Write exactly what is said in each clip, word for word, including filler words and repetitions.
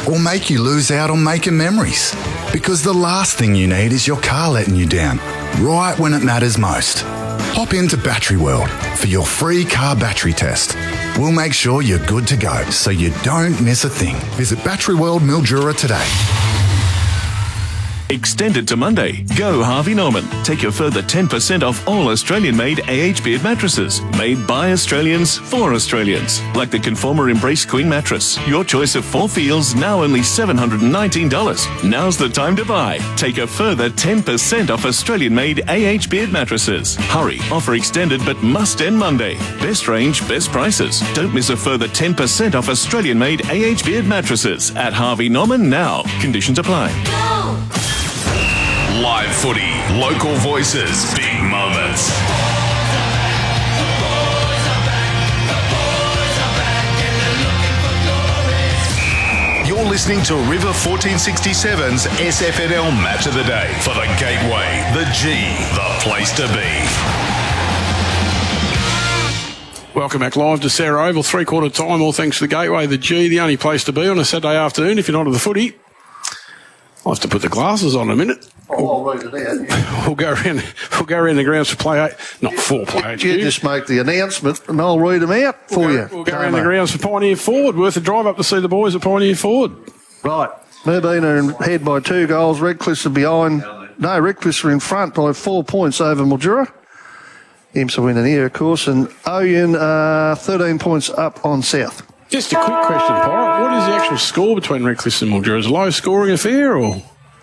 or make you lose out on making memories. Because the last thing you need is your car letting you down, right when it matters most. Hop into Battery World for your free car battery test. We'll make sure you're good to go so you don't miss a thing. Visit Battery World Mildura today. Extended to Monday. Go Harvey Norman. Take a further ten percent off all Australian-made A H Beard mattresses. Made by Australians for Australians. Like the Conformer Embrace Queen mattress. Your choice of four feels, now only seven hundred nineteen dollars. Now's the time to buy. Take a further ten percent off Australian-made A H Beard mattresses. Hurry. Offer extended but must end Monday. Best range, best prices. Don't miss a further ten percent off Australian-made A H Beard mattresses at Harvey Norman now. Conditions apply. Live footy, local voices, big moments. You're listening to River fourteen sixty-seven's S F N L Match of the Day for the Gateway, the G, the place to be. Welcome back live to Sarah Oval, three-quarter time, all thanks to the Gateway, the G, the only place to be on a Saturday afternoon if you're not at the footy. I'll have to put the glasses on in a minute. Oh, I'll read it out. We'll go around, we'll go around the grounds for play eight, not four play eight. You just make the announcement and I'll read them out for we'll you. Go, we'll go around the grounds for Pioneer Ford. Worth a drive up to see the boys at Pioneer Ford. Right. Medina in head by two goals. Redcliffe are behind. No, Redcliffe are in front by four points over Mildura. Imps are winning here, of course. And Oyen uh, thirteen points up on South. Just a quick question, Pirate. What is the actual score between Redcliffe and Mildura? Is it a low-scoring affair or...?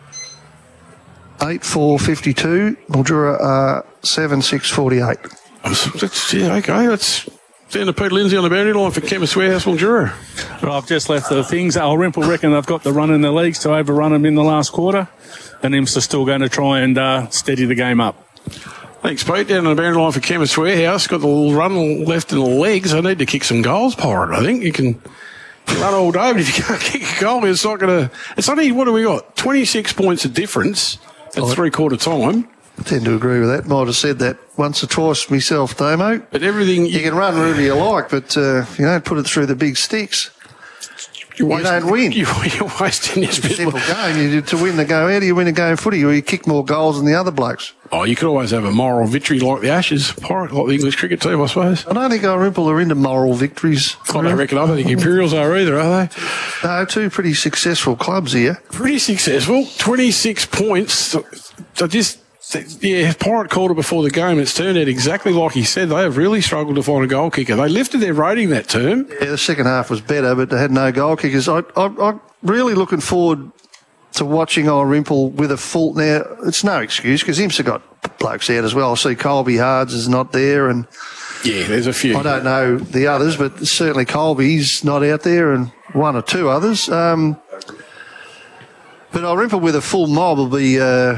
eight four fifty-two. Mildura are seven six forty-eight. That's, yeah, okay. That's down to Peter Lindsay on the boundary line for Chemist Warehouse, Mildura. Well, I've just left the things. Dalrymple reckon they've got the run in the leagues to overrun them in the last quarter. And Imps are still going to try and uh, steady the game up. Thanks, Pete. Down on the boundary line for Chemist Warehouse. Got the little run left in the legs. I need to kick some goals, Pirate. I think you can run all day, but if you can't kick a goal, it's not going to... It's only, what do we got? twenty-six points of difference at oh, three-quarter time. I tend to agree with that. Might have said that once or twice myself, Damo. But everything... You, you can run wherever you like, but uh, you don't put it through the big sticks. You're wasting, you don't win. You're, you're wasting your It's a simple game. You, to win the game, how do you win a game of footy? Or you kick more goals than the other blokes. Oh, you could always have a moral victory like the Ashes, Pirate, like the English cricket team, I suppose. I don't think Dalrymple are into moral victories. I don't reckon. I don't think Imperials are either, are they? No, two pretty successful clubs here. Pretty successful. twenty-six points. I just... Yeah, Pirate called it before the game. It's turned out exactly like he said. They have really struggled to find a goal kicker. They lifted their rating that term. Yeah, the second half was better, but they had no goal kickers. I, I, I'm really looking forward to watching Dalrymple with a full... Now, it's no excuse because Imps have got blokes out as well. I see Colby Hards is not there, and... Yeah, there's a few. I don't know the others, but certainly Colby's not out there, and one or two others. Um, but Dalrymple with a full mob will be... Uh,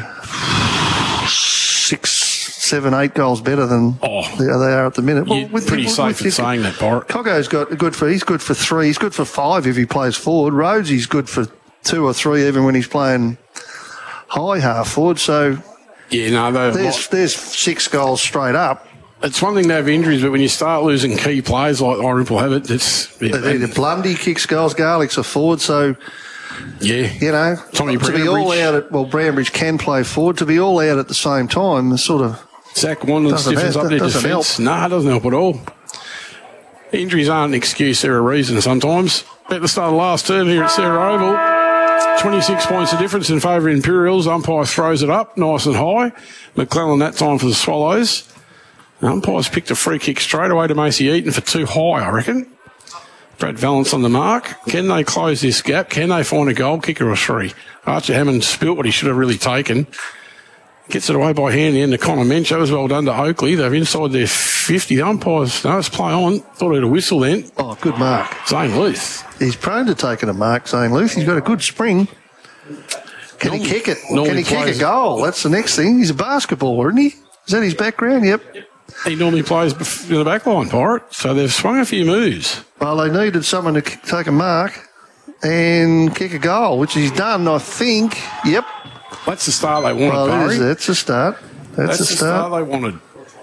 six, seven, eight goals better than oh, they are at the minute. Well, with, pretty with, safe with in saying that, Bart. Coggo's got good for he's good for three. He's good for five if he plays forward. Rhodes's good for two or three even when he's playing high half forward. So yeah, no, there's like, there's six goals straight up. It's one thing to have injuries, but when you start losing key players like Dalrymple have it, it's yeah, either Blundy kicks goals, Garlick's a forward, so. Yeah. You know, Tommy to be all out at, well, Brambridge can play forward. To be all out at the same time is sort of... Zach Wanlon stiffens up their defence. No, it doesn't help at all. Injuries aren't an excuse, they're a reason sometimes. At the start of the last term here at Sarah Oval, twenty-six points of difference in favour of Imperials. Umpire throws it up nice and high. McClellan that time for the Swallows. The umpire's picked a free kick straight away to Macy Eaton for too high, I reckon. Brad Valance on the mark. Can they close this gap? Can they find a goal kicker or three? Archer Hammond spilt what he should have really taken. Gets it away by hand in the end to Connor Mench. That was well done to Oakley. They're inside their fifty. The umpires, no, let's play on. Thought he had a whistle then. Oh, good mark. Zane Luth. He's prone to taking a mark, Zane Luth. He's got a good spring. Can Normally, he kick it? Can he kick a goal? That's the next thing. He's a basketballer, isn't he? Is that his background? Yep. He normally plays in the back line, Pirate. So they've swung a few moves. Well, they needed someone to take a mark and kick a goal, which he's done, I think. Yep. That's the start they wanted, well, Barry. Is, that's the start. That's, That's the the start. start they wanted.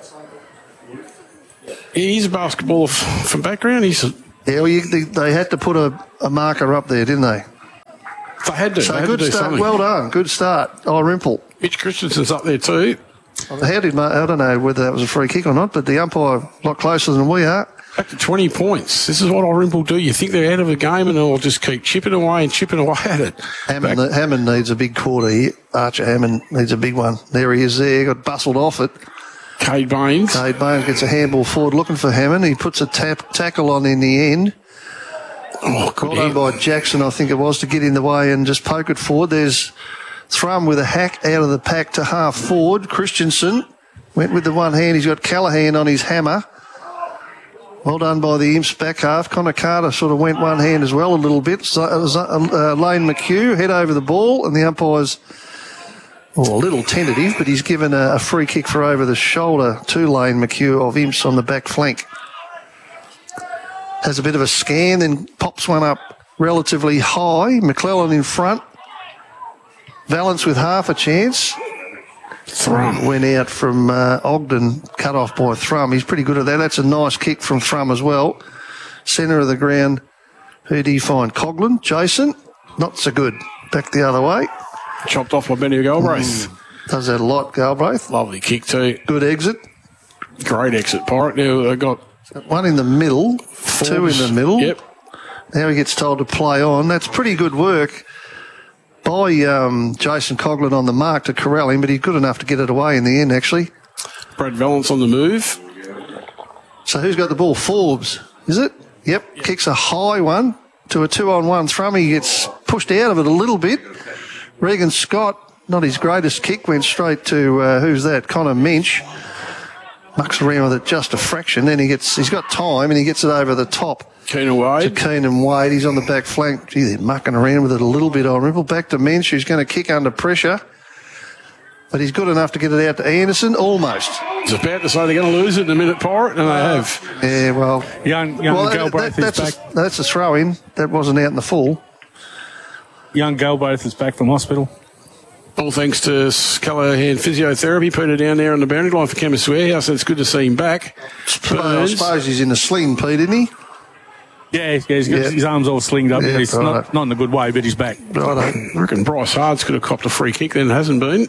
He's a basketballer from background. He's a, yeah, well, you, they, they had to put a, a marker up there, didn't they? They had to. So they had good to do start. something. Well done. Good start. Oh, Rimple. Mitch Christensen's up there too. How did I don't know whether that was a free kick or not, but the umpire a lot closer than we are. Back to twenty points. This is what Dalrymple do. You think they're out of the game and they'll just keep chipping away and chipping away at it. Hammond, Back- Hammond needs a big quarter here. Archer Hammond needs a big one. There he is there. Got bustled off it. Cade Baines. Cade Baines gets a handball forward looking for Hammond. He puts a tap, tackle on in the end. Oh, good Well done hand. by Jackson, I think it was, to get in the way and just poke it forward. There's Thrum with a hack out of the pack to half forward. Christensen went with the one hand. He's got Callahan on his hammer. Well done by the Imps back half. Connor Carter sort of went one hand as well a little bit. So, uh, uh, Lane McHugh head over the ball, and the umpire's well, a little tentative, but he's given a, a free kick for over the shoulder to Lane McHugh of Imps on the back flank. Has a bit of a scan, then pops one up relatively high. McClellan in front. Valance with half a chance. Thrum. Went out from uh, Ogden, cut off by Thrum. He's pretty good at that. That's a nice kick from Thrum as well. Centre of the ground. Who do you find? Coughlin? Jason? Not so good. Back the other way. Chopped off by Benny Galbraith. Does that a lot, Galbraith. Lovely kick too. Good exit. Great exit, Porrick. Now they got One in the middle. Two in the middle. Yep. Now he gets told to play on. That's pretty good work by um, Jason Coughlin on the mark to corral him, but he's good enough to get it away in the end, actually. Brad Valance on the move. So who's got the ball? Forbes, is it? Yep. yep. Kicks a high one to a two-on-one Thrum. He gets pushed out of it a little bit. Regan Scott, not his greatest kick, went straight to, uh, who's that? Connor Minch. Mucks around with it just a fraction. Then he gets, he's got time and he gets it over the top. Keenan To Wade. Keenan Wade. He's on the back flank. Gee, they're mucking around with it a little bit on Ripple. Back to Minch, who's going to kick under pressure. But he's good enough to get it out to Anderson, almost. I was about to say they're going to lose it in a minute, Porrick, and they have. Yeah, well... Young, young well, that, Galbraith that, is that's, back. a, that's a throw-in. That wasn't out in the full. Young Galbraith is back from hospital. All thanks to Callahan Physiotherapy. Peter down there on the boundary line for Chemist Warehouse. It's good to see him back. I Burns. suppose he's in a sling, Pete, isn't he? Yeah, he's, he's got Yeah. his arms all slinged up. Yeah, he's right. not, not in a good way, but he's back. Righto. I reckon Bryce Hards could have copped a free kick, then hasn't been.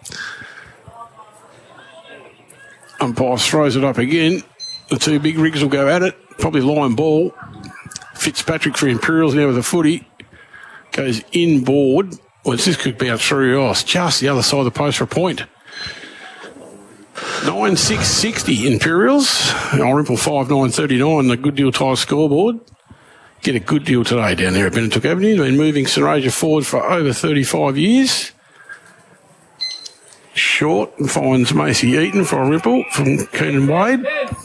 Umpire throws it up again. The two big rigs will go at it. Probably line ball. Fitzpatrick for Imperials now with a footy. Goes inboard. Well, this could be out through. Oh, it's just the other side of the post for a point. nine six sixty Imperials. Dalrymple five nine thirty-nine. The Good Deal Tyre scoreboard. Get a good deal today down there at Benetooke Avenue. They've been moving St Raja forward for over thirty-five years. Short and finds Macy Eaton for a ripple from Keenan Wade.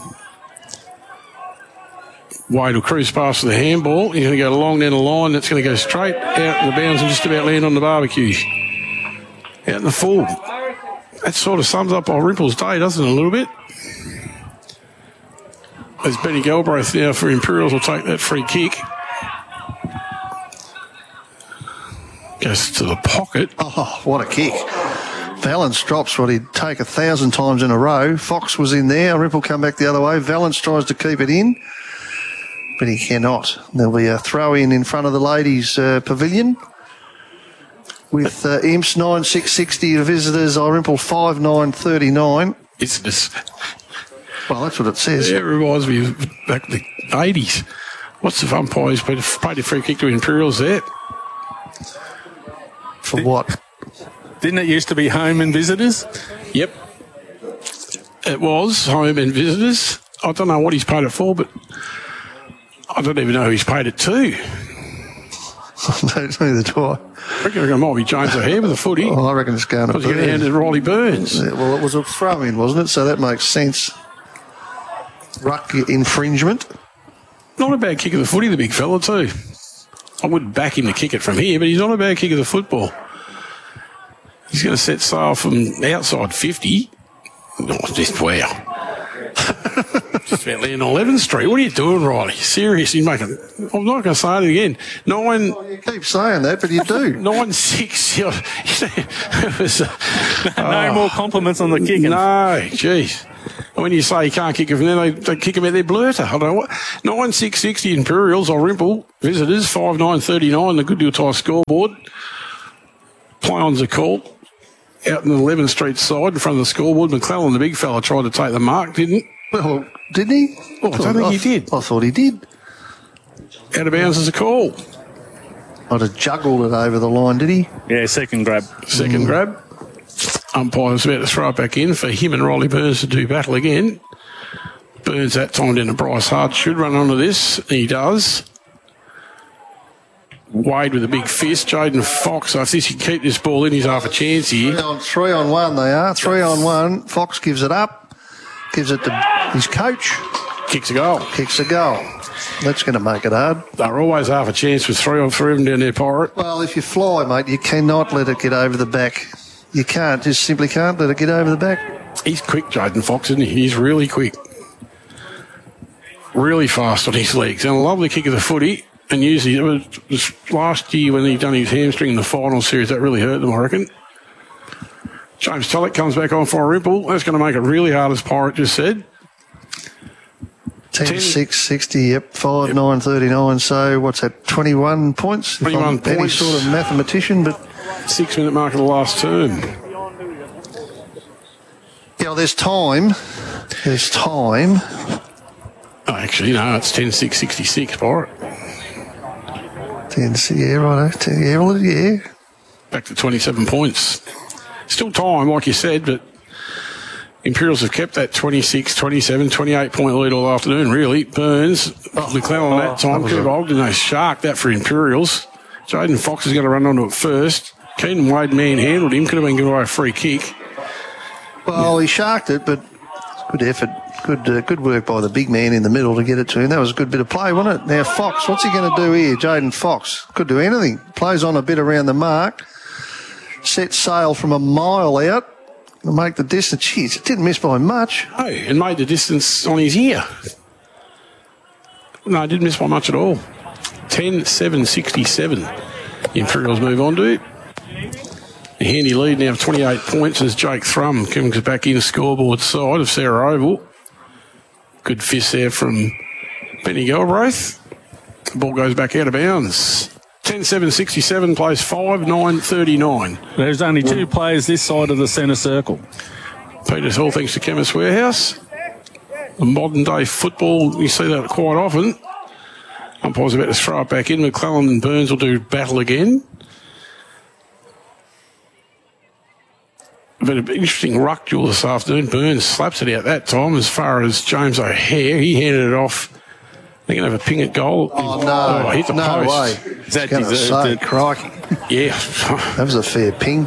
Wade will cruise past the handball. He's going to go along down the line. That's going to go straight out the bounds and just about land on the barbecue. Out in the full. That sort of sums up our Ripple's day, doesn't it, a little bit? As Benny Galbraith now for Imperials will take that free kick. Goes to the pocket. Oh, what a kick. Valance drops what he'd take a thousand times in a row. Fox was in there. Ripple come back the other way. Valance tries to keep it in, but he cannot. There'll be a throw-in in front of the ladies' uh, pavilion with uh, Imps nine six sixty to visitors. Dalrymple five nine thirty-nine. It's just, Well, that's what it says. it reminds me of back in the eighties. What's the umpires paid a, paid a free kick to Imperials there? For what? Didn't it used to be home and visitors? Yep. It was home and visitors. I don't know what he's paid it for, but I don't even know who he's paid it to. Neither do I. I reckon it might be James O'Hare with a footy. Oh, I reckon it's going to I was going to hand it be. to Riley Burns. Yeah, well, it was a throw-in, wasn't it? So that makes sense. Ruck infringement. Not a bad kick of the footy, the big fella, too. I wouldn't back him to kick it from here, but he's not a bad kick of the football. He's going to set sail from outside fifty. Oh, just wow. Just about landing on eleventh Street. What are you doing, Riley? Seriously, making. I'm not going to say it again. Nine. Well, you keep saying that, but you do. Nine six. You know, it was, uh, no oh, more compliments on the kicking. No, jeez. When you say you can't kick it from there, they, they kick them out their blurter. I don't know what. nine six sixty Imperials or Rimple visitors. five nine thirty-nine. The Good Deal Tyre scoreboard. Play-ons are called. Out in the eleventh Street side in front of the scoreboard. McClellan, the big fella, tried to take the mark, didn't? Well, didn't he? Well, I don't think he did. I thought he did. Out of bounds is a call. I'd have juggled it over the line, did he? Yeah, second grab. Second mm. grab. Umpire's about to throw it back in for him and Riley Burns to do battle again. Burns that time down to Bryce Hart. Should run onto this. He does. Wade with a big fist. Jaden Fox. So if this can keep this ball in, he's half a chance here. Three on, three on one they are. Three on one. Fox gives it up. Gives it to his coach. Kicks a goal. Kicks a goal. That's going to make it hard. They're always half a chance with three on three of them down there, Pirate. Well, if you fly, mate, you cannot let it get over the back. You can't. Just simply can't let it get over the back. He's quick, Jaden Fox, isn't he? He's really quick. Really fast on his legs. And a lovely kick of the footy. And usually, it was, it was last year when he done his hamstring in the final series, that really hurt them, I reckon. James Tulloch comes back on for a Rimple. That's going to make it really hard, as Pirate just said. ten six sixty, yep, five nine thirty-nine. So, what's that, twenty-one points? twenty-one if I'm points. Any sort of mathematician, but. Six minute mark of the last term. Yeah, well, there's time. There's time. Oh, actually, no, it's ten six sixty-six, Pirate. ten, yeah, right. Yeah, well, yeah. Back to twenty-seven points. Still time, like you said, but Imperials have kept that twenty-six, twenty-seven, twenty-eight point lead all afternoon, really. Burns, oh, McClellan oh, that time. Cooper Ogden, they shark that for Imperials. Jaden Fox is going to run onto it first. Keenan Wade manhandled him. Could have been given away a free kick. Well, he sharked it, but good effort. Good uh, good work by the big man in the middle to get it to him. That was a good bit of play, wasn't it? Now, Fox, what's he going to do here? Jaden Fox could do anything. Plays on a bit around the mark. Set sail from a mile out to make the distance. Jeez, it didn't miss by much. Oh, and made the distance on his ear. No, it didn't miss by much at all. ten seven sixty-seven. The Imperials move on to. A handy lead now of twenty-eight points as Jake Thrum comes back in the scoreboard side of Sarah Oval. Good fist there from Benny Galbraith. The ball goes back out of bounds. ten seven sixty-seven plays five nine thirty-nine. There's only two players this side of the centre circle. Peters Hall thanks to Chemist Warehouse. The modern day football, you see that quite often. Umpire's about to throw it back in. McClellan and Burns will do battle again. But an interesting ruck duel this afternoon. Burns slaps it out that time. As far as James O'Hare, he handed it off. They're going to have a ping at goal. Oh, no. Oh, hit the no post. way. Is that going to deserved say, it? crikey. Yeah. That was a fair ping.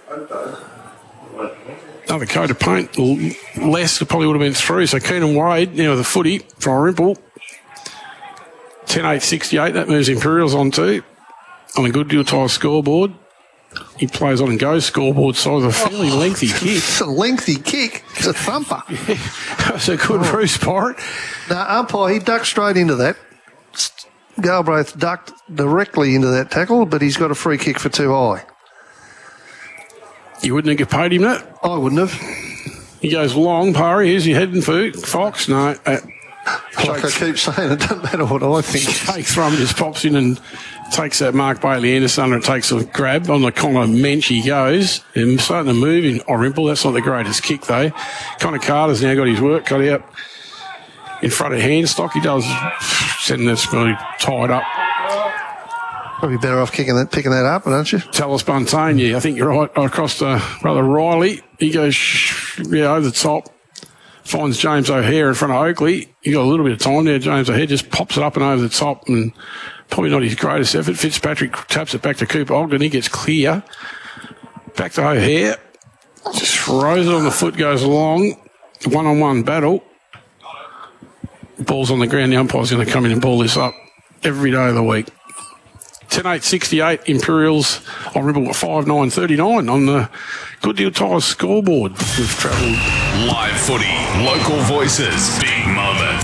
Another coat of paint. Less probably would have been through. So Keenan Wade, now the footy from Rimple. ten eight sixty-eight. That moves Imperials on to. On a Good Deal Tyre scoreboard. He plays on and goes scoreboard side with a fairly oh, lengthy kick. It's a lengthy kick. It's a thumper. Yeah, that's a good oh. Bruce Pirate. Now, umpire, he ducked straight into that. Galbraith ducked directly into that tackle, but he's got a free kick for too high. You wouldn't have paid him that? I wouldn't have. He goes long, Parry. Here's your heading for Fox. No. Uh, like I keep saying, it doesn't matter what I think. Jake Thrum just pops in and takes that Mark Bailey Anderson and takes a grab on the Connor Mensch. He goes and starting to move in Orimple. That's not the greatest kick though. Connor Carter's now got his work cut out in front of Handstock. He does send that's really tied up. Probably better off kicking that, picking that up, aren't you? Talis Buntain, yeah, I think you're right. Across to brother Riley. He goes yeah over the top. Finds James O'Hare in front of Oakley. You got a little bit of time there. James O'Hare just pops it up and over the top, and probably not his greatest effort. Fitzpatrick taps it back to Cooper Ogden. He gets clear. Back to O'Hare. Just throws it on the foot, goes along. One-on-one battle. Ball's on the ground. The umpire's going to come in and ball this up every day of the week. ten eight sixty-eight Imperials on Rimple at five nine thirty-nine on the Good Deal Tyre scoreboard. We've travelled live footy, local voices, big moments.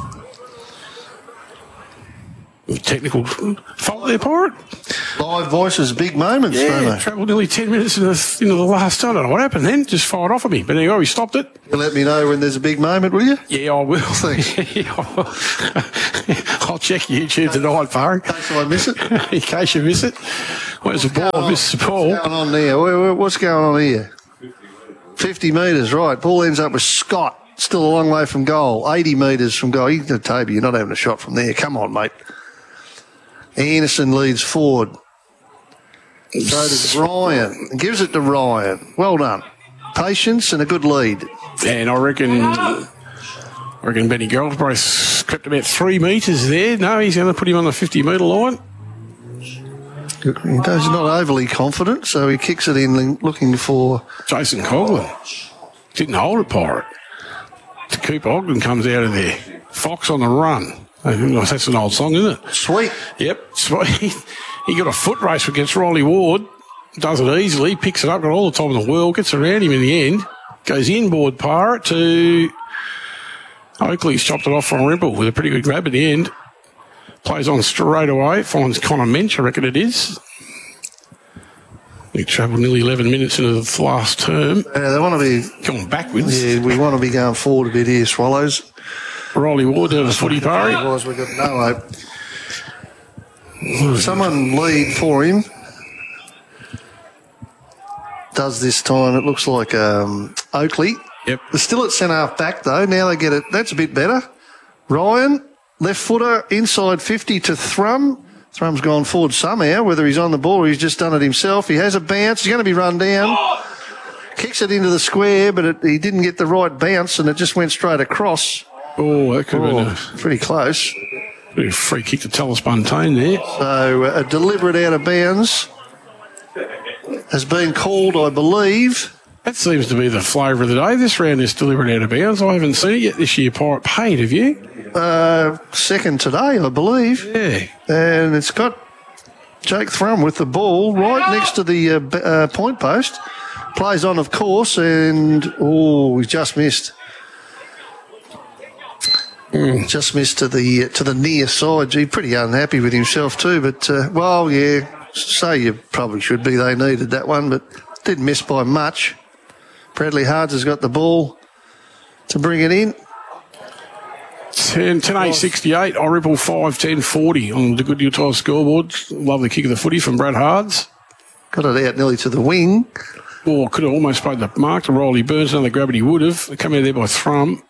Technical fault there, Pirate. Live voices, big moments, Yeah, don't they? travelled nearly ten minutes into the, into the last. I don't know what happened then. Just fired off at me. But anyway, we stopped it. You'll let me know when there's a big moment, will you? Yeah, I will. Thanks. Yeah, I will. I'll check YouTube tonight, Pirate. In case I miss it. In case you miss it. Where's the ball? Miss the ball. What's going on there? Where- where- What's going on here? fifty metres, right. Ball ends up with Scott. Still a long way from goal. eighty metres from goal. You, Toby, you're not having a shot from there. Come on, mate. Anderson leads forward. So does Ryan. Gives it to Ryan. Well done. Patience and a good lead. And I reckon, I reckon Benny Galbraith crept about three metres there. No, he's going to put him on the fifty metre line. He's not overly confident, so he kicks it in looking for... Jason Coughlin. Didn't hold it, Pirate. To Cooper Ogden comes out of there. Fox on the run. That's an old song, isn't it? Sweet. Yep, sweet. He got a foot race against Riley Ward. Does it easily. Picks it up. Got all the time in the world. Gets around him in the end. Goes inboard, Pirate, to... Oakley's chopped it off from Rimple with a pretty good grab at the end. Plays on straight away. Finds Connor Mensch, I reckon it is. He travelled nearly eleven minutes into the last term. Yeah, they want to be... Going backwards. Yeah, we want to be going forward a bit here, Swallows. Riley Ward there was footy party. Otherwise, we've got no hope. Someone lead for him. Does this time. It looks like um, Oakley. Yep. They're still at centre half back, though. Now they get it. That's a bit better. Ryan, left footer, inside fifty to Thrum. Thrum's gone forward somehow, whether he's on the ball or he's just done it himself. He has a bounce. He's going to be run down. Kicks it into the square, but it, he didn't get the right bounce and it just went straight across. Oh, that could have Oh, been pretty close. a, bit of a free kick to Talis Buntain there. So uh, a deliberate out of bounds has been called, I believe. That seems to be the flavour of the day this round, this deliberate out of bounds. I haven't seen it yet this year, Pirate Paid, have you? Uh, second today, I believe. Yeah. And it's got Jake Thrum with the ball right next to the uh, b- uh, point post. Plays on, of course, and oh, he's just missed. Mm. Just missed to the to the near side. Gee, pretty unhappy with himself too. But uh, well, yeah, so you probably should be. They needed that one, but didn't miss by much. Bradley Hards has got the ball to bring it in. ten, ten eight sixty-eight, I Ripple five ten forty on the Goodyear Tile scoreboard. Lovely kick of the footy from Brad Hards. Got it out nearly to the wing. Oh, could have almost played the mark to Riley Burns. Another grab, he would have. They come out there by Thrum.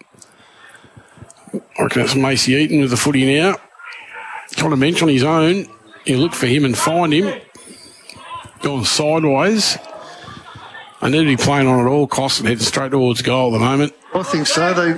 I reckon that's Macy Eaton with the footy now. Connor Mensch on his own. You look for him and find him. Going sideways. I need to be playing on at all costs and heading straight towards goal at the moment. I think so. They.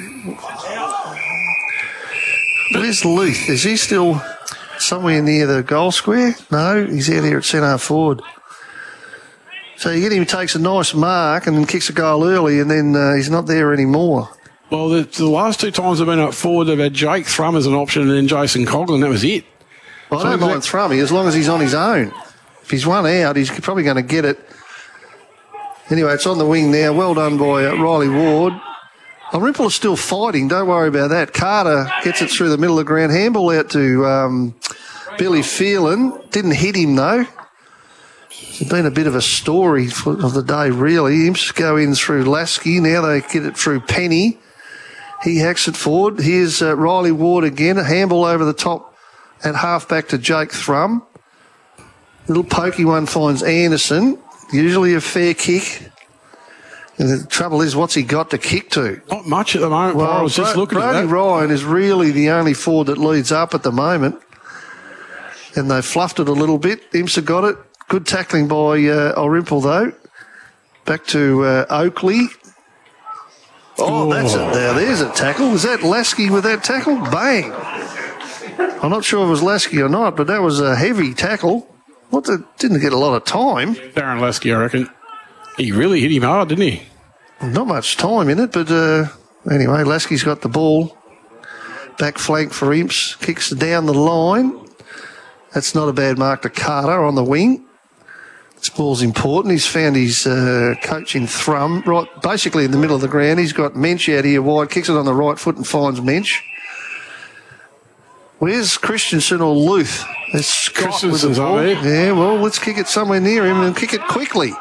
Where's Leith? Is he still somewhere near the goal square? No, he's out here at centre half forward. So you get him, takes a nice mark and then kicks a goal early, and then uh, he's not there anymore. Well, the, the last two times they've been up forward, they've had Jake Thrum as an option and then Jason Coughlin. That was it. Well, I So don't that- mind Thrummy as long as he's on his own. If he's one out, he's probably going to get it. Anyway, it's on the wing now. Well done by uh, Riley Ward. Oh, Ripple is still fighting. Don't worry about that. Carter gets it through the middle of the ground. Handball out to um, Billy Phelan. Didn't hit him, though. It's been a bit of a story for, of the day, really. Imps go in through Lasky. Now they get it through Penny. He hacks it forward. Here's uh, Riley Ward again. A handball over the top at half-back to Jake Thrum. Little pokey one finds Anderson. Usually a fair kick. And the trouble is, what's he got to kick to? Not much at the moment. Well, I was just Bro- looking Brody at that. Ryan is really the only forward that leads up at the moment. And they fluffed it a little bit. Imsa got it. Good tackling by uh, Orimple, though. Back to uh, Oakley. Oh, that's it. Now, there's a tackle. Was that Lasky with that tackle? Bang. I'm not sure if it was Lasky or not, but that was a heavy tackle. What the, didn't get a lot of time. Darren Lasky, I reckon. He really hit him hard, didn't he? Not much time in it, but uh, anyway, Lasky's got the ball. Back flank for Imps. Kicks down the line. That's not a bad mark to Carter on the wing. This ball's important. He's found his uh, coach in Thrum, right, basically in the middle of the ground. He's got Mensch out here wide, kicks it on the right foot and finds Mensch. Where's Christensen or Luth? There's Scott Christensen's with the ball. over there. Yeah, well, let's kick it somewhere near him and kick it quickly.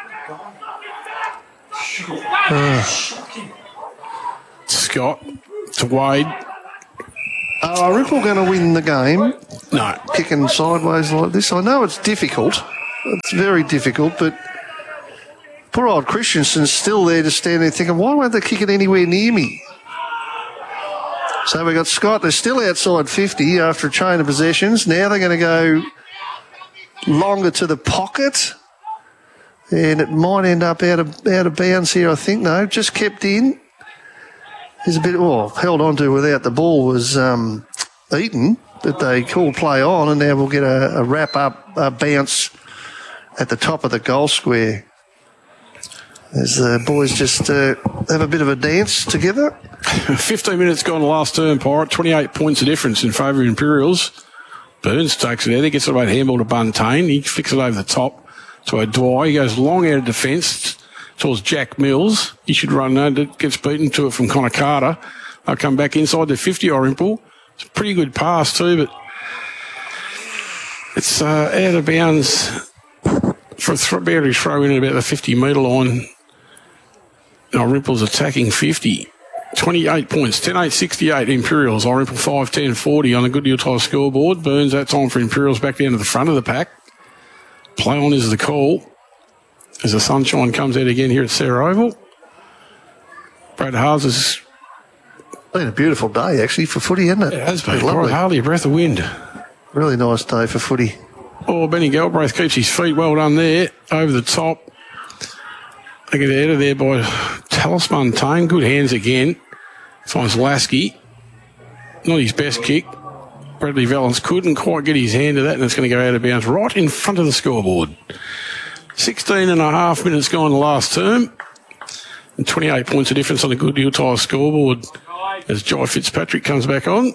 Uh, Scott to Wade. are Ripple going to win the game? No. Kicking sideways like this? I know it's difficult. It's very difficult, but poor old Christensen's still there to stand there thinking, why won't they kick it anywhere near me? So we've got Scott. They're still outside fifty after a chain of possessions. Now they're going to go longer to the pocket. And it might end up out of out of bounds here, I think. No, just kept in. There's a bit, well, held on to without the ball was um, Eaton, but they call play on, and now we'll get a, a wrap-up a bounce at the top of the goal square. As the boys just uh, have a bit of a dance together. fifteen minutes gone the last term, Pirate. twenty-eight points of difference in favour of Imperials. Burns takes it out. He gets it about handball to Buntain. He flicks it over the top to O'Dwyer. He goes long out of defence towards Jack Mills. He should run under. Gets beaten to it from Connor Carter. They'll come back inside the fifty, Orimple. It's a pretty good pass too, but it's uh, out of bounds for a th- boundary throw in at about the fifty metre line. Orimple's attacking fifty. twenty-eight points, ten eight sixty-eight Imperials. Orimple five ten forty on the Goodyear Tire scoreboard. Burns that time for Imperials back down to the front of the pack. Play on is the call as the sunshine comes out again here at Sarah Oval. Brad Haas has Been a beautiful day, actually, for footy, hasn't it? It has been. Been lovely. Hardly a breath of wind. Really nice day for footy. Oh, Benny Galbraith keeps his feet well done there. Over the top. They get out of there by Talisman Tane. Good hands again. Finds Lasky. Not his best kick. Bradley Valance couldn't quite get his hand to that, and it's going to go out of bounds right in front of the scoreboard. sixteen and a half minutes gone the last term. And twenty-eight points of difference on the Goodyear Tire scoreboard as Jai Fitzpatrick comes back on.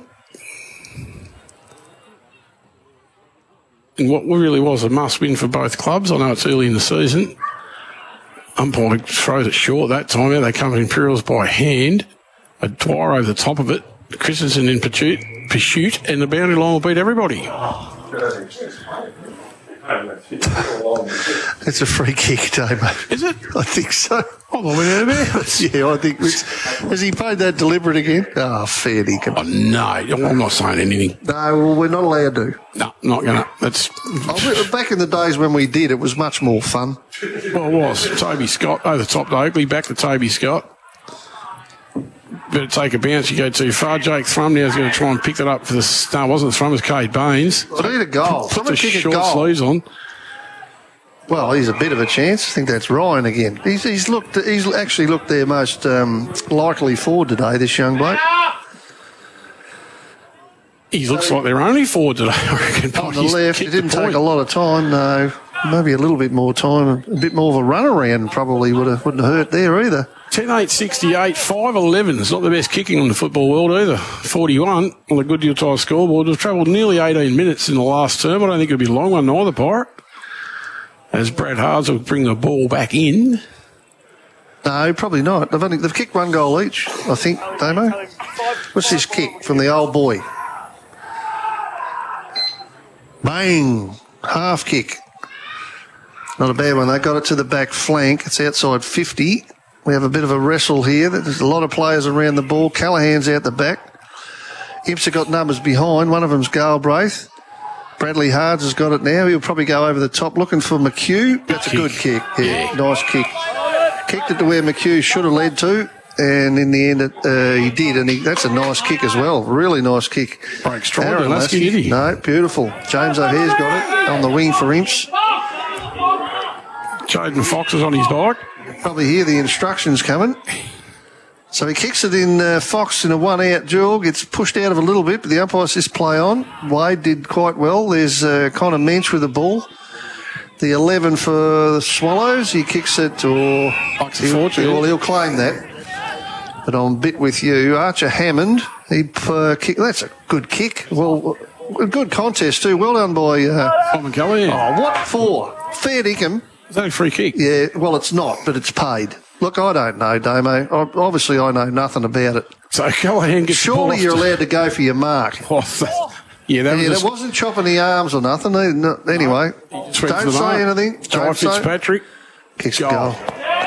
And what really was a must-win for both clubs. I know it's early in the season. Umpire throws it short that time. Out they come at Imperials by hand. A Dwyer over the top of it. Christensen in pursuit, pursuit, and the boundary line will beat everybody. It's a free kick, Damo. Is it? I think so. I thought we went out of bounds. Yeah, I think it's... Has he paid that deliberate again? Oh, fair dinkum. Oh, no. I'm not saying anything. No, well, we're not allowed to. No, not going to. That's... Oh, back in the days when we did, it was much more fun. Well, it was. Toby Scott over the top to Oakley, back to Toby Scott. Better take a bounce. You go too far. Jake Thrum now is going to try and pick that up for the... No, it wasn't Thrum, it was Cade Baines. I need a goal. Put Someone the kick a short goal. sleeves on. Well, he's a bit of a chance. I think that's Ryan again. He's, he's looked. He's actually looked their most um, likely forward today, this young bloke. He looks like they're only forward today, I reckon. On the left, it didn't take a lot of time, no. Maybe a little bit more time. A bit more of a run around probably would have, wouldn't have hurt there either. ten eight sixty-eight, five eleven. It's not the best kicking on the football world either. forty-one on the Goodyear Tire scoreboard. We've travelled nearly eighteen minutes in the last term. I don't think it'll be a long one neither, Pirate. As Brad Hards will bring the ball back in. No, probably not. They've only they've kicked one goal each, I think, Damo. What's this kick from the old boy? Bang! Half kick. Not a bad one. They got it to the back flank. It's outside fifty. We have a bit of a wrestle here. There's a lot of players around the ball. Callahan's out the back. Imps have got numbers behind. One of them's Galbraith. Bradley Hards has got it now. He'll probably go over the top looking for McHugh. That's a good kick. Yeah, nice kick. Kicked it to where McHugh should have led to, and in the end it, uh, he did, and he, that's a nice kick as well. Really nice kick. Break stride, Aaron Lasky, did he? No, beautiful. James O'Hare's got it on the wing for Imps. Jaden Fox is on his bike. Probably hear the instructions coming. So he kicks it in uh, Fox in a one-out duel. Gets pushed out of a little bit, but the umpire says play on. Wade did quite well. There's uh, Connor Mensch with the ball. The eleven for the Swallows. He kicks it, or he'll, well, he'll claim that. But I'm a bit with you. Archer Hammond. He uh, kick. That's a good kick. Well, a good contest too. Well done by. Uh, Simon Kelly. oh, what for? Fair dinkum. It's only a free kick. Yeah, well, it's not, but it's paid. Look, I don't know, Damo. I, obviously, I know nothing about it. So Callahan gets Surely the you're ball off allowed to go for your mark. to, oh, Yeah, that yeah, was that wasn't chopping the arms or nothing. No, anyway, don't say anything. Jai Fitzpatrick. Kicks goal. goal.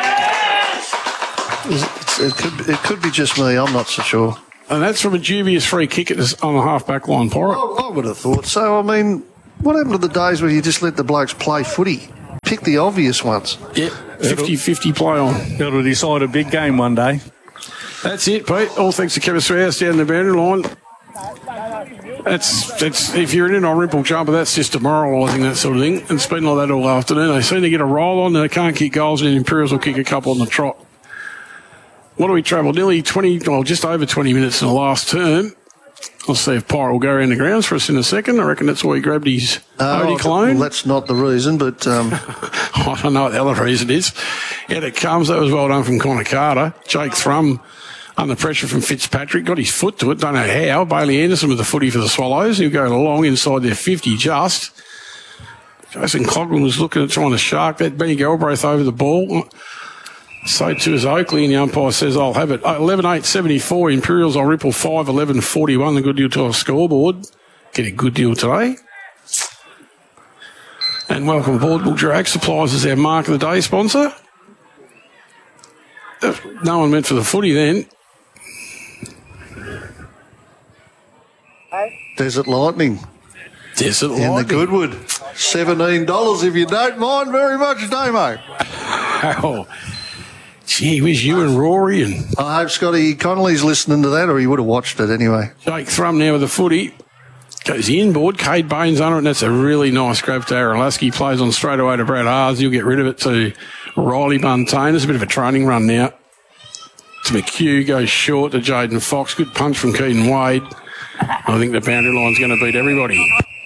It's, it, could, it could be just me. I'm not so sure. And that's from a dubious free kick at the, on the half-back line, Pirate. I, I would have thought so. I mean, what happened to the days where you just let the blokes play footy? Pick the obvious ones. Yep, fifty-fifty play on. It'll decide a big game one day. That's it, Pete. All thanks to Chemistry House down the boundary line. That's, that's if you're in a Rimple jumper, that's just demoralising, that sort of thing. And it's been like that all afternoon. They seem to get a roll on, and they can't kick goals, and the Imperials will kick a couple on the trot. What do we travel? Nearly twenty, well, just over twenty minutes in the last term. I'll see if Pirate will go around the grounds for us in a second. I reckon that's why he grabbed his uh, Odie clone. Well, that's not the reason, but... Um... I don't know what the other reason is. Out it comes. That was well done from Connor Carter. Jake Thrum under pressure from Fitzpatrick. Got his foot to it. Don't know how. Bailey Anderson with the footy for the Swallows. He'll go along inside their fifty just. Jason Coglan was looking at trying to shark that. Benny Galbraith over the ball. So too is Oakley, and the umpire says, I'll have it. eleven eight seventy-four, Imperials on Ripple five eleven forty-one, the Good Deal to our scoreboard. Get a good deal today. And welcome aboard. Mildura Ag Supplies is our Mark of the Day sponsor. No one went for the footy then. Desert Lightning. Desert Lightning. In the Goodwood. seventeen dollars if you don't mind very much, Damo. Oh. Gee whiz, you and Rory and... I hope Scotty Connolly's listening to that, or he would have watched it anyway. Jake Thrum now with the footy. Goes inboard. Cade Baines under it, and that's a really nice grab to Aaron Lasky. Plays on straight away to Brad Haas. He'll get rid of it to Riley Buntain. There's a bit of a training run now. To McHugh, goes short to Jaden Fox. Good punch from Keaton Wade. I think the boundary line's going to beat everybody.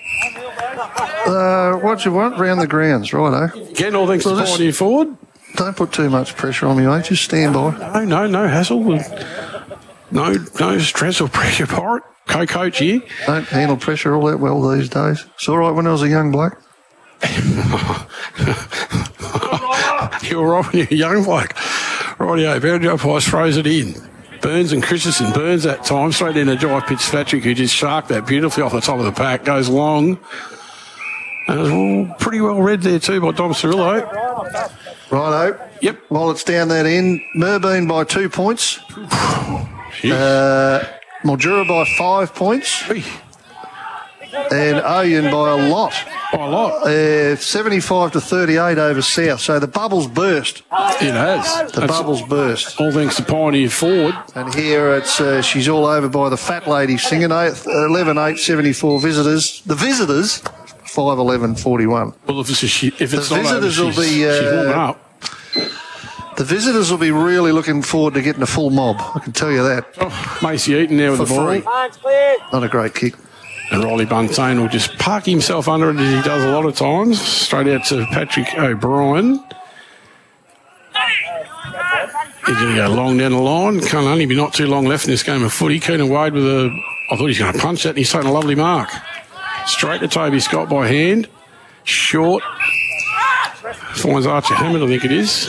Uh, what do you want? Round the grounds, righto. Again, all thanks well, to Pioneer Ford. Don't put too much pressure on me, mate. Just stand by. No, no, no hassle. No, no stress or pressure, Pirate. Co-coach here. Don't handle pressure all that well these days. It's all right when I was a young bloke. You were right when you were a young bloke. Rightio, boundary umpires throws it in. Burns and Christensen. Burns that time straight into Jai Fitzpatrick, who just sharked that beautifully off the top of the pack. Goes long. And it was pretty well read there too by Dom Cirillo. Righto. Yep. While it's down that end, Merbein by two points. uh, Mildura by five points. Hey. And Oyen by a lot. By a lot. Uh, seventy-five to thirty-eight over South. So the bubbles burst. It has. The That's bubbles burst. All thanks to Pioneer Ford. And here it's uh, she's all over by the fat lady singing. eleven eight seventy-four visitors. The visitors, five eleven forty-one. Well, if it's, a, if it's the not visitors over, will be. Uh, she's warming up. The visitors will be really looking forward to getting a full mob. I can tell you that. Oh, Macy Eaton there with For the ball. Free. Not a great kick. And Riley Buntain will just park himself under it as he does a lot of times. Straight out to Patrick O'Brien. He's going to go long down the line. Can't only be not too long left in this game of footy. Keenan Wade with a... I thought he was going to punch that, and he's taken a lovely mark. Straight to Toby Scott by hand. Short. Finds Archer Hammond, I think it is.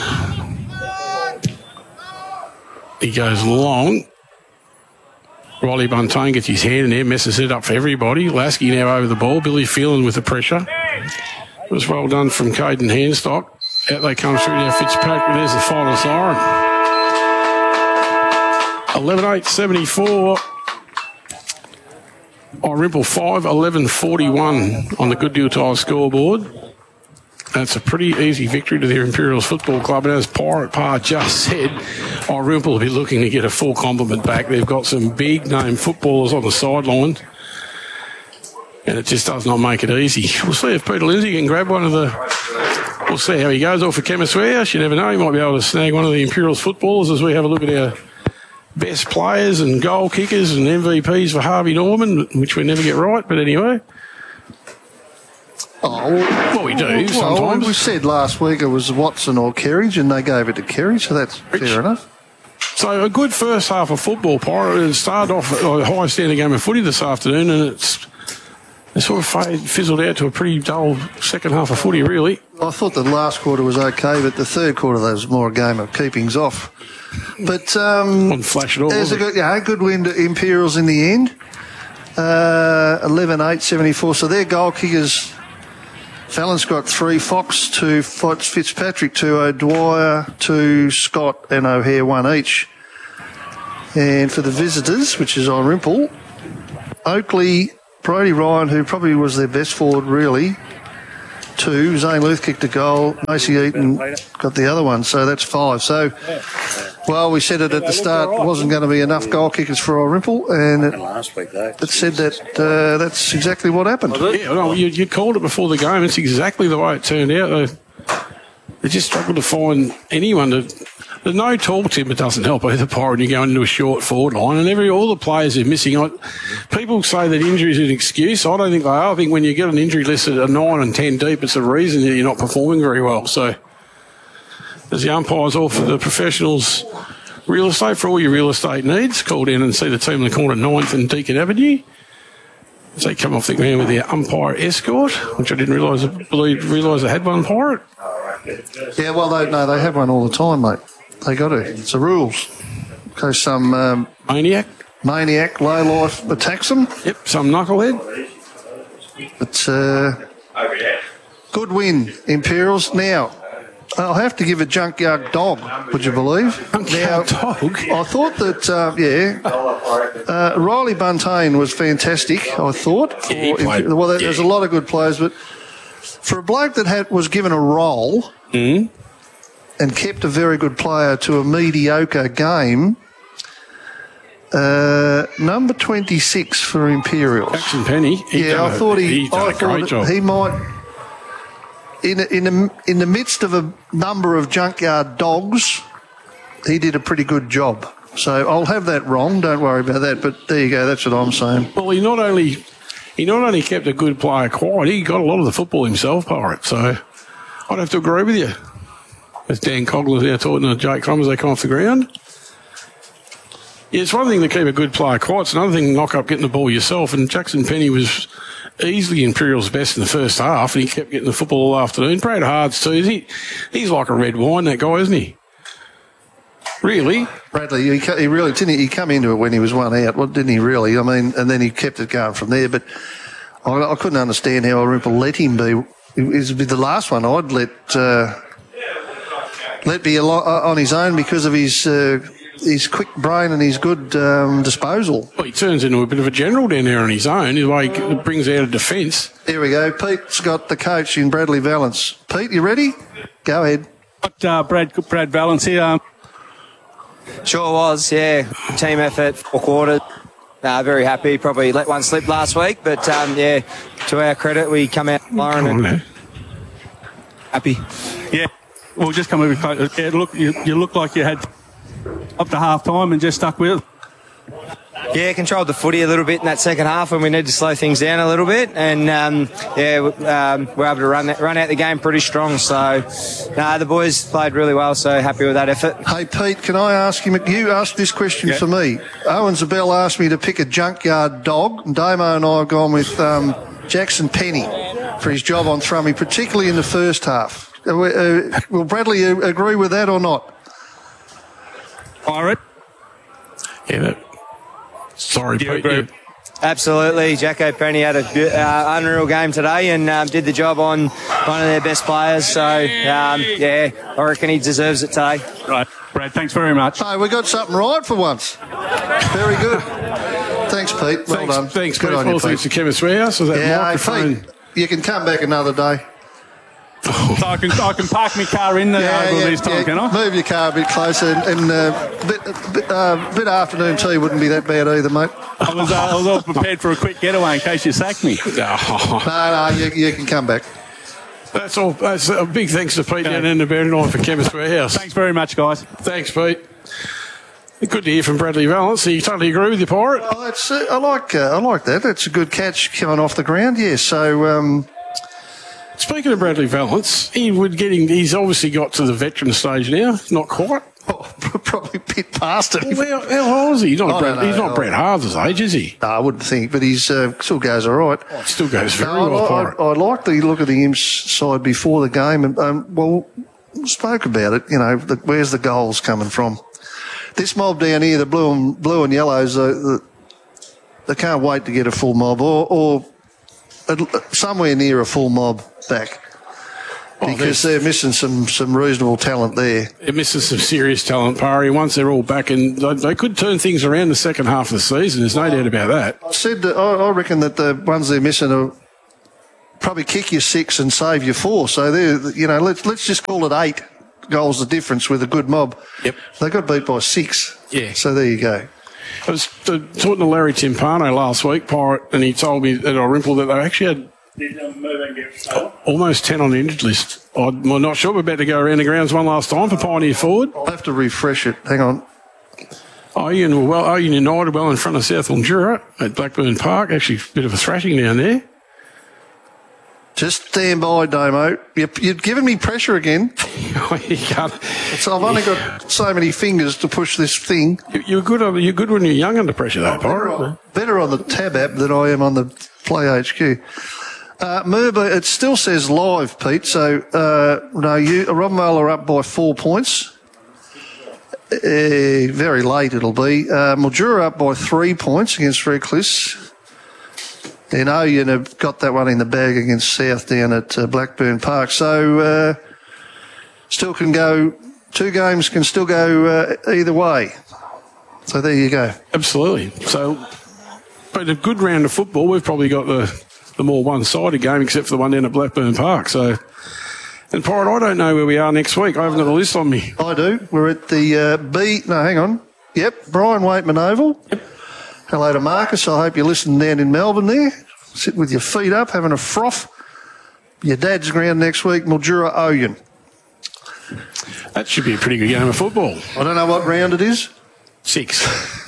He goes long. Riley Buntain gets his hand in there, messes it up for everybody. Lasky now over the ball. Billy Phelan with the pressure. It was well done from Caden Handstock. Out they come through now, Fitzpatrick. There's the final siren. eleven eight seventy-four. Orimple five eleven forty-one on the Good Deal Tile scoreboard. That's a pretty easy victory to the Imperials Football Club. And as Pirate Pa just said, Orimple will be looking to get a full complement back. They've got some big-name footballers on the sideline. And it just does not make it easy. We'll see if Peter Lindsay can grab one of the... We'll see how he goes off for Chemist Warehouse. You never know. He might be able to snag one of the Imperials footballers as we have a look at our best players and goal kickers and M V Ps for Harvey Norman, which we never get right. But anyway... Oh, well, well, we do sometimes. Well, we said last week it was Watson or Kerridge, and they gave it to Kerridge, so that's Rich. Fair enough. So a good first half of football, Pirate. It started off a high standing game of footy this afternoon, and it's it sort of fade, fizzled out to a pretty dull second half of footy, really. I thought the last quarter was okay, but the third quarter there was more a game of keepings off. But um, on flash at all. There's a good, yeah, good win to Imperials in the end. uh, eleven eight seventy-four. So their goal kickers, Fallon's got three, Fox two, Fitzpatrick two, O'Dwyer two, Scott and O'Hare one each. And for the visitors, which is Orimple, Oakley, Brody Ryan, who probably was their best forward really, two. Zane Luth kicked a goal. Macy Eaton got the other one, so that's five. So, well, we said it at the start, it wasn't going to be enough goal kickers for Orimple, and it, it said that uh, that's exactly what happened. Yeah, no, you, you called it before the game. It's exactly the way it turned out. They, they just struggled to find anyone to... The no tall timber doesn't help either, Pirate. You're going into a short forward line, and every all the players are missing. I, people say that injury is an excuse. I don't think they are. I think when you get an injury list at a nine and ten deep, it's a reason that you're not performing very well. So, as the umpires offer the professionals real estate for all your real estate needs, call down and see the team in the corner, ninth and Deakin Avenue. As they come off the ground with their umpire escort, which I didn't realise, believe, realise they had one, Pirate. Yeah, well, they, no, they have one all the time, mate. They got to. It's the rules. In case some um, maniac, maniac, low life attacks them. Yep, some knucklehead. But uh, good win, Imperials. Now, I'll have to give a junkyard dog. Would you believe? Junkyard now, dog. I thought that uh, yeah, uh, Riley Buntain was fantastic. I thought. For, yeah, he played. Well, there's yeah. a lot of good players, but for a bloke that had was given a role. Mm. And kept a very good player to a mediocre game. Uh, number twenty-six for Imperials. Jackson Penny. Yeah, I thought he. He's done I a great thought job. He might. In a, in a, in the midst of a number of junkyard dogs, he did a pretty good job. So I'll have that wrong. Don't worry about that. But there you go. That's what I'm saying. Well, he not only he not only kept a good player quiet, he got a lot of the football himself, Pirate. So I'd have to agree with you. As Dan Cogler's now talking to Jake Crum as they come off the ground. Yeah, it's one thing to keep a good player quiet. It's another thing to knock up getting the ball yourself. And Jackson Penny was easily Imperial's best in the first half, and he kept getting the football all afternoon. Brad Hards too. He, he's like a red wine, that guy, isn't he? Really? Bradley, he, he really didn't. He, he come into it when he was one out, well, didn't he? Really? I mean, and then he kept it going from there. But I, I couldn't understand how Orimple let him be. It would be the last one I'd let. Uh, Let be a lot on his own because of his uh, his quick brain and his good um, disposal. Well, he turns into a bit of a general down there on his own. The way he brings out a defence. Here we go. Pete's got the coach in Bradley Valance. Pete, you ready? Go ahead. Got uh, Brad Brad Valance here. Sure was, yeah. Team effort, four quarters. Uh, very happy. Probably let one slip last week, but um, yeah, to our credit, we come out Lauren and on, happy. Yeah. We'll just come over close. Yeah, look, you, you look like you had up to half time and just stuck with it. Yeah, controlled the footy a little bit in that second half when we need to slow things down a little bit, and um, yeah, um, we're able to run that, run out the game pretty strong. So, nah, the boys played really well. So happy with that effort. Hey Pete, can I ask him? You asked this question yeah. for me. Owen Zabel asked me to pick a junkyard dog, and Damo and I have gone with um, Jackson Penny for his job on Thrummy, particularly in the first half. Uh, uh, will Bradley uh, agree with that or not? Pirate. Yeah, that, sorry, yeah, Pete. Yeah. Absolutely. Jacko Penny had a uh, unreal game today and um, did the job on one of their best players. So, um, yeah, I reckon he deserves it today. Right. Brad, thanks very much. Hey, we got something right for once. Very good. Thanks, Pete. Well thanks, done. Thanks, good Pete. on you, Well, Pete. thanks to Chemist Warehouse. Was that yeah, microphone? Pete, you can come back another day. Oh. So I can I can park my car in there yeah, over yeah, this time, yeah. can I? Move your car a bit closer, and, and uh, a bit, a bit, uh, bit afternoon tea wouldn't be that bad either, mate. I was uh, I was all prepared for a quick getaway in case you sacked me. Oh. No, no, you, you can come back. That's all. That's a big thanks to Pete down in the Berrendine for Chemist Warehouse. Thanks very much, guys. Thanks, Pete. Good to hear from Bradley Valance. You totally agree with your Pirate? Oh, that's, uh, I like uh, I like that. That's a good catch coming off the ground. Yeah. So. Um, Speaking of Bradley Valance, he would getting. He's obviously got to the veteran stage now. Not quite. Oh, probably a bit past it. Well, how, how old is he? He's not, Brad, know, he's not no. Brett Harv's age, is he? No, I wouldn't think, but he's uh, still goes all right. Oh, still goes very no, well, I, Pirate. I, I like the look of the Imps side before the game, and um, well, spoke about it. You know, the, where's the goals coming from? This mob down here, the blue and blue and yellows, uh, the, they can't wait to get a full mob or, or somewhere near a full mob back. Because oh, they're missing some, some reasonable talent there. They're missing some serious talent, Pari. Once they're all back, and they, they could turn things around the second half of the season. There's no doubt about that. I said that I, I reckon that the ones they're missing are probably kick you six and save you four. So they're, you know, let's let's just call it eight goals the difference with a good mob. Yep. They got beat by six. Yeah. So there you go. I was uh, talking to Larry Timpano last week, Pirate, and he told me at Orimple that they actually had almost ten on the injured list. I'm not sure. We're about to go around the grounds one last time for Pioneer Forward. I'll have to refresh it. Hang on. Oyen were well, Oyen United well in front of South Mildura at Blackburn Park. Actually, a bit of a thrashing down there. Just stand by, Damo. You're, you're giving me pressure again. You can't. So I've only got so many fingers to push this thing. You, you're good. You're good when you're young under pressure, though, Pirate. Better on, better on the Tab app than I am on the Play H Q. Uh, Merba, it still says live, Pete. So uh, no, you Robbenvale are up by four points. Uh, very late it'll be. Uh, Mildura up by three points against Redcliffe. Then Oyen have got that one in the bag against South down at uh, Blackburn Park. So uh, still can go. Two games can still go uh, either way. So there you go. Absolutely. So, but a good round of football. We've probably got the. the more one-sided game, except for the one down at Blackburn Park. So, and Pirate, I don't know where we are next week. I haven't got a list on me. I do. We're at the uh, B. No, hang on. Yep, Brian Waitman Oval. Yep. Hello to Marcus. I hope you're listening down in Melbourne there. Sitting with your feet up, having a froth. Your dad's ground next week, Mildura Oyen. That should be a pretty good game of football. I don't know what round it is. Six.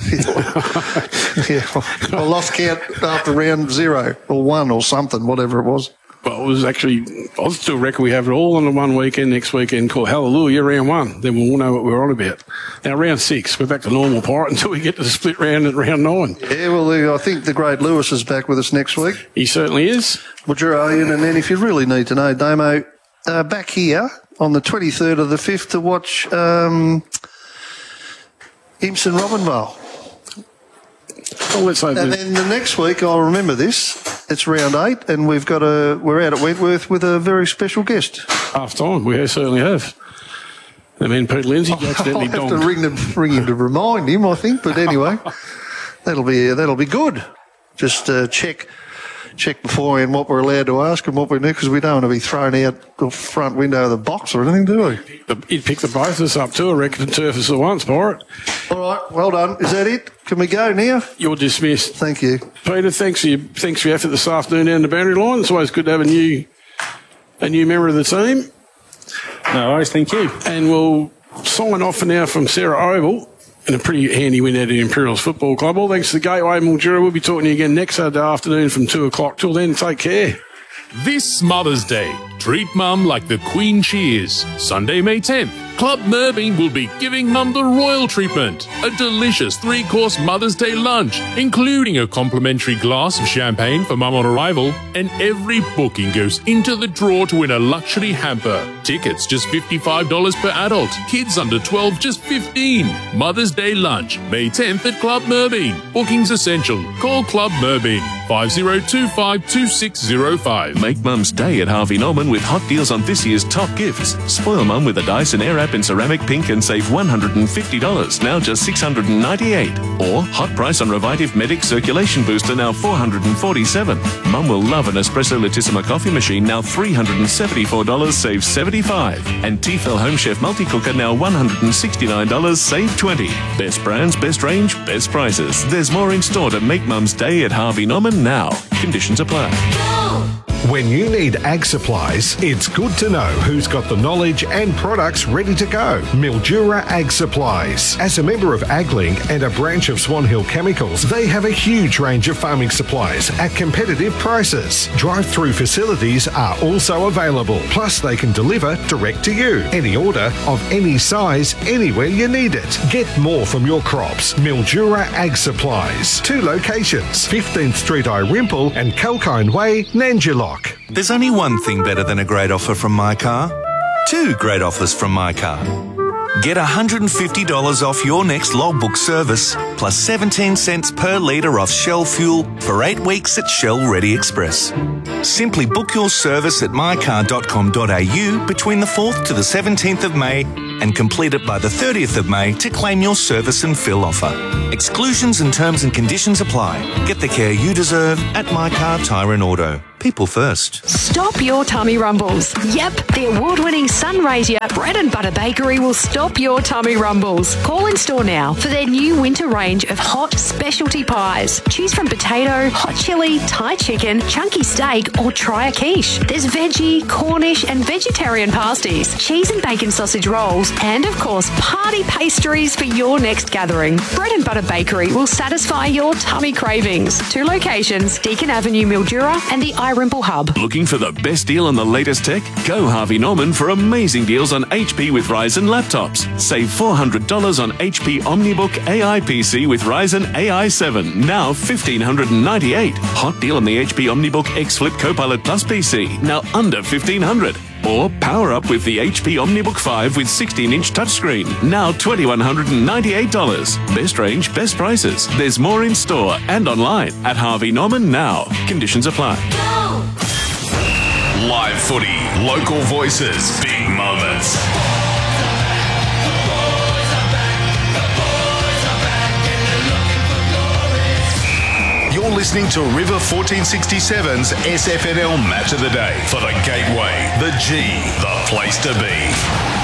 Yeah, I lost count after round zero or one or something, whatever it was. Well, it was actually, I still reckon we have it all on the one weekend next weekend called Hallelujah, round one. Then we'll all know what we're on about. Now, round six, we're back to normal, Pirate, until we get to the split round at round nine. Yeah, well, I think the great Lewis is back with us next week. He certainly is. Mildura Oyen, and then if you really need to know, Damo, uh, back here on the twenty-third of the fifth to watch um, Imson Robbenvale. Well, let's hope and then the next week, I'll remember this. It's round eight, and we've got a we're out at Wentworth with a very special guest. Half time, we certainly have. And then Pete Lindsay accidentally I'll have donged. to ring, them, ring him to remind him, I think. But anyway, that'll be that'll be good. Just uh, check check beforehand what we're allowed to ask and what we need, because we don't want to be thrown out the front window of the box or anything, do we? He'd pick the both of us up too, I reckon, and turf us at once, Pirate. All right, well done. Is that it? Can we go now? You're dismissed. Thank you. Peter, thanks for your, thanks for your effort this afternoon down the boundary line. It's always good to have a new a new member of the team. No worries, thank you. And we'll sign off for now from Sarah Oval in a pretty handy win at the Imperials Football Club. All thanks to the Gateway Mildura. We'll be talking to you again next Saturday afternoon from two o'clock. Till then, take care. This Mother's Day, treat Mum like the Queen she is. Sunday, May tenth, Club Merbein will be giving Mum the royal treatment. A delicious three-course Mother's Day lunch, including a complimentary glass of champagne for Mum on arrival, and every booking goes into the draw to win a luxury hamper. Tickets just fifty-five dollars per adult. Kids under twelve just fifteen dollars. Mother's Day lunch, May tenth at Club Merbein. Bookings essential. Call Club Merbein, five oh two five two six oh five. Make Mum's day at Harvey Norman with hot deals on this year's top gifts. Spoil Mum with a Dyson Airwrap in ceramic pink and save one hundred fifty dollars, now just six hundred ninety-eight dollars. Or hot price on Revitive Medic Circulation Booster, now four hundred forty-seven dollars. Mum will love an Espresso Latissima coffee machine, now three hundred seventy-four dollars, save seventy-five dollars. And Tefal Home Chef Multi-Cooker, now one hundred sixty-nine dollars, save twenty dollars. Best brands, best range, best prices. There's more in store to make Mum's day at Harvey Norman now. Conditions apply. When you need ag supplies, it's good to know who's got the knowledge and products ready to go. Mildura Ag Supplies. As a member of AgLink and a branch of Swan Hill Chemicals, they have a huge range of farming supplies at competitive prices. Drive-through facilities are also available. Plus, they can deliver direct to you. Any order of any size, anywhere you need it. Get more from your crops. Mildura Ag Supplies. Two locations, fifteenth Street Irimple and Kalkine Way, Nanjilock. There's only one thing better than a great offer from My Car. Two great offers from My Car. Get one hundred fifty dollars off your next logbook service, plus seventeen cents per litre off Shell fuel for eight weeks at Shell Ready Express. Simply book your service at my car dot com dot a u between the fourth to the seventeenth of May and complete it by the thirtieth of May to claim your service and fill offer. Exclusions and terms and conditions apply. Get the care you deserve at My Car Tyre and Auto. People first. Stop your tummy rumbles. Yep, the award-winning Sunraysia Bread and Butter Bakery will stop your tummy rumbles. Call in store now for their new winter range of hot specialty pies. Choose from potato, hot chili, Thai chicken, chunky steak, or try a quiche. There's veggie, Cornish, and vegetarian pasties, cheese and bacon sausage rolls, and of course, party pastries for your next gathering. Bread and Butter Bakery will satisfy your tummy cravings. Two locations, Deakin Avenue, Mildura, and the Rimple Hub. Looking for the best deal on the latest tech? Go Harvey Norman for amazing deals on H P with Ryzen laptops. Save four hundred dollars on H P OmniBook A I P C with Ryzen A I seven, now one thousand five hundred ninety-eight dollars. Hot deal on the H P OmniBook X Flip Copilot Plus P C, now under fifteen hundred dollars. Or power up with the H P OmniBook five with sixteen inch touchscreen, now two thousand one hundred ninety-eight dollars. Best range, best prices. There's more in store and online at Harvey Norman now. Conditions apply. Live footy, local voices, big moments. You're listening to River fourteen sixty-seven's S F N L Match of the Day for the Gateway, the G, the place to be.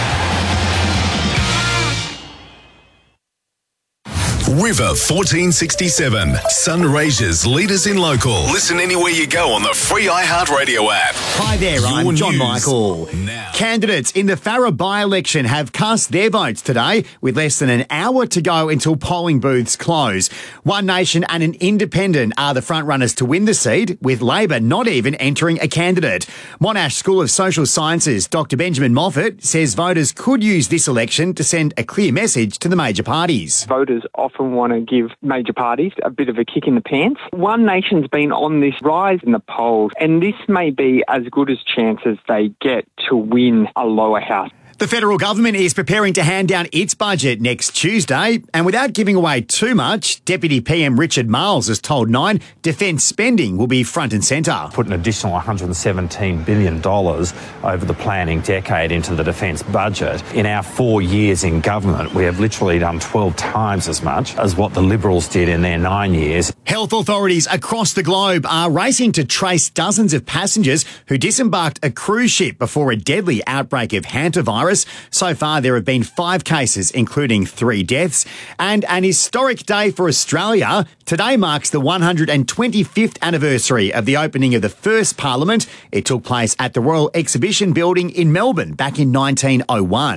River fourteen sixty-seven, Sunraysia's leaders in local. Listen anywhere you go on the free iHeartRadio app. Hi there, Your I'm John news Michael. now. Candidates in the Farrer by-election have cast their votes today with less than an hour to go until polling booths close. One Nation and an Independent are the front-runners to win the seat, with Labor not even entering a candidate. Monash School of Social Sciences Doctor Benjamin Moffat says voters could use this election to send a clear message to the major parties. Voters often want to give major parties a bit of a kick in the pants. One Nation's been on this rise in the polls, and this may be as good as chance as they get to win a lower house. The federal government is preparing to hand down its budget next Tuesday, and without giving away too much, Deputy P M Richard Marles has told Nine defence spending will be front and centre. Put an additional one hundred seventeen billion dollars over the planning decade into the defence budget. In our four years in government, we have literally done twelve times as much as what the Liberals did in their nine years. Health authorities across the globe are racing to trace dozens of passengers who disembarked a cruise ship before a deadly outbreak of hantavirus. So far, there have been five cases, including three deaths. And an historic day for Australia. Today marks the one hundred twenty-fifth anniversary of the opening of the first Parliament. It took place at the Royal Exhibition Building in Melbourne back in nineteen oh one.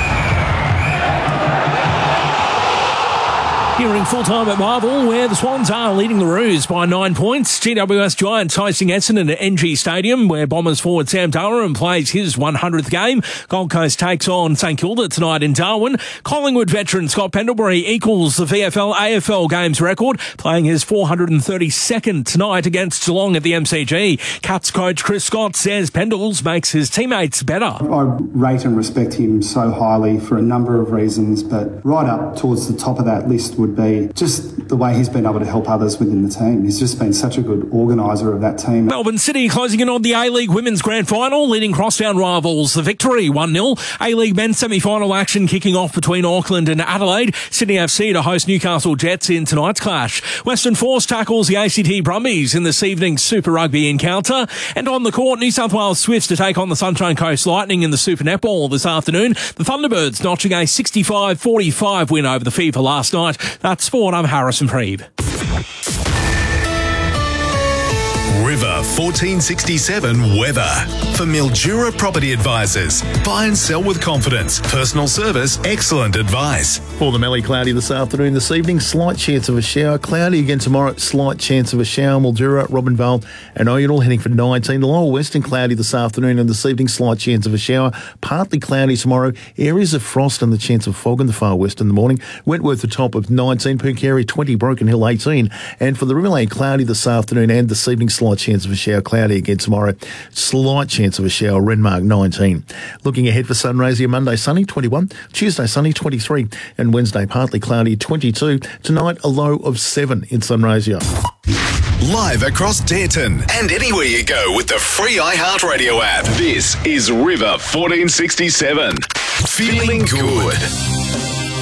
Here in full-time at Marvel, where the Swans are leading the Roos by nine points. G W S Giants hosting Essendon at N G Stadium, where Bombers forward Sam Darwin plays his one hundredth game. Gold Coast takes on St Kilda tonight in Darwin. Collingwood veteran Scott Pendlebury equals the V F L A F L games record, playing his four hundred thirty-second tonight against Geelong at the M C G. Cats coach Chris Scott says Pendles makes his teammates better. I rate and respect him so highly for a number of reasons, but right up towards the top of that list would be just the way he's been able to help others within the team. He's just been such a good organiser of that team. Melbourne City closing in on the A-League Women's Grand Final, leading crosstown rivals. The victory, one nil. A-League Men's semi-final action kicking off between Auckland and Adelaide. Sydney F C to host Newcastle Jets in tonight's clash. Western Force tackles the A C T Brumbies in this evening's Super Rugby encounter. And on the court, New South Wales Swifts to take on the Sunshine Coast Lightning in the Super Netball this afternoon. The Thunderbirds notching a sixty-five forty-five win over the Fever last night. That's sport. I'm Harrison Preeb. River fourteen sixty-seven weather. For Mildura Property Advisors. Buy and sell with confidence. Personal service, excellent advice. For the Mallee, cloudy this afternoon, this evening, slight chance of a shower. Cloudy again tomorrow, slight chance of a shower. Mildura, Robinvale and Oyonnax heading for nineteen. The lower western, cloudy this afternoon and this evening, slight chance of a shower. Partly cloudy tomorrow. Areas of frost and the chance of fog in the far west in the morning. Wentworth, the top of nineteen. Pooncarie, twenty. Broken Hill, eighteen. And for the Riverland, cloudy this afternoon and this evening, slight slight chance of a shower. Cloudy again tomorrow. Slight chance of a shower. Renmark nineteen. Looking ahead for Sunraysia, Monday sunny twenty-one, Tuesday sunny twenty-three, and Wednesday partly cloudy twenty-two. Tonight a low of seven in Sunraysia. Live across Dareton and anywhere you go with the free iHeartRadio app. This is River fourteen sixty-seven. Feeling good.